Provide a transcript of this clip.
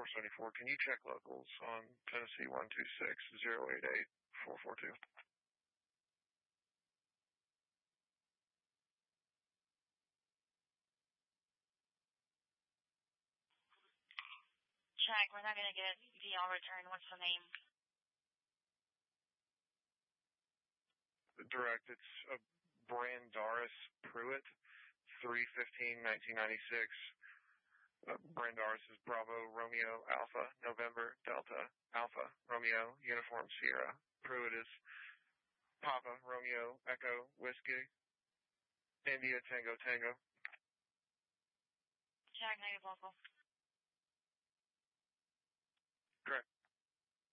474. Can you check locals on Tennessee 126-088-442? Check, we're not going to get DL return. What's the name? Direct, it's Brandaris Pruitt, 3/15/1996. Brandaris is Bravo Romeo Alpha November Delta Alpha Romeo Uniform Sierra. Pruitt is Papa Romeo Echo Whiskey India Tango Tango. Check, native local. Correct.